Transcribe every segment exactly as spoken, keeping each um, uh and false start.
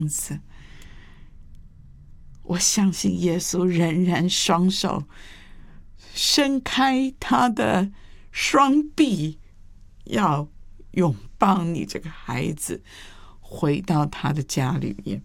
子。我相信耶稣仍然双手伸开他的双臂，要拥抱你这个孩子回到他的家里面。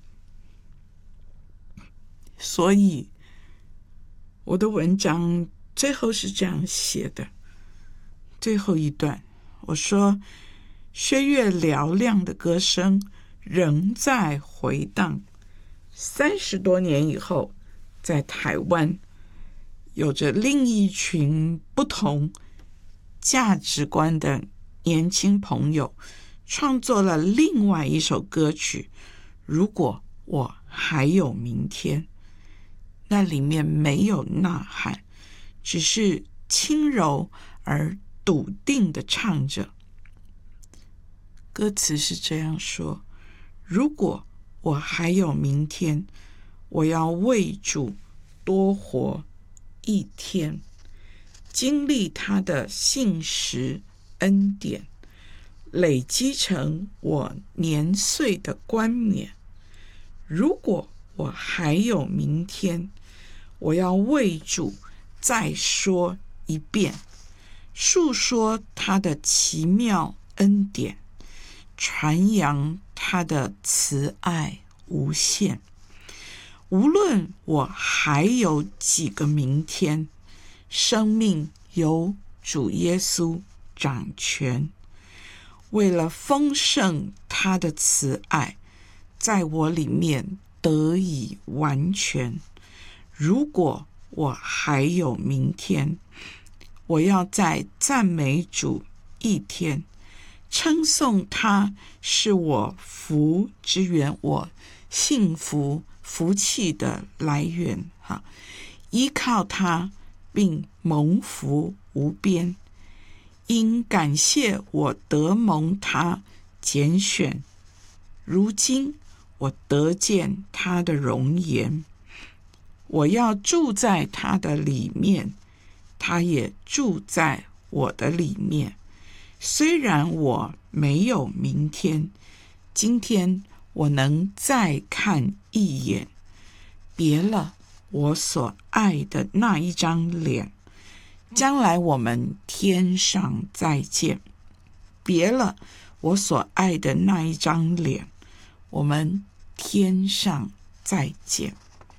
所以我的文章最后是这样写的，最后一段我说，薛岳嘹亮的歌声仍在回荡。三十多年以后，在台湾有着另一群不同价值观的年轻朋友创作了另外一首歌曲，如果我还有明天。那里面没有呐喊，只是轻柔而笃定地唱着。歌词是这样说：如果我还有明天，我要为主多活一天，经历他的信实恩典，累积成我年岁的冠冕。如果我还有明天，我要为主再说一遍，述说他的奇妙恩典，传扬他的慈爱无限。无论我还有几个明天，生命由主耶稣掌权。为了丰盛他的慈爱，在我里面得以完全。如果我还有明天，我要再赞美主一天，称颂他是我福之源，我幸福福气的来源。哈，依靠他并蒙福无边，因感谢我得蒙他拣选，如今我得见他的容颜。我要住在他的里面，他也住在我的里面。虽然我没有明天，今天我能再看一眼，别了我所爱的那一张脸，将来我们天上再见。别了我所爱的那一张脸，我们天上再见。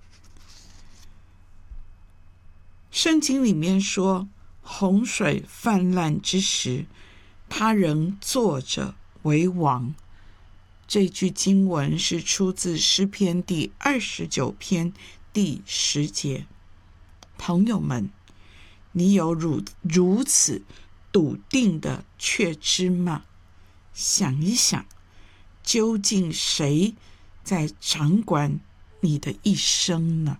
圣经里面说，洪水泛滥之时，他仍坐着为王。这句经文是出自诗篇第二十九篇第十节。朋友们，你有如如此笃定的确知吗？想一想，究竟谁在掌管你的一生呢？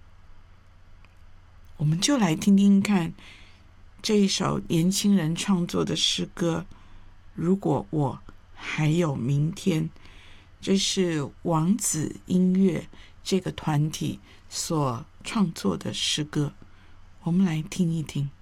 我们就来听听看这一首年轻人创作的诗歌，如果我还有明天。这是王子音乐这个团体所创作的诗歌，我们来听一听。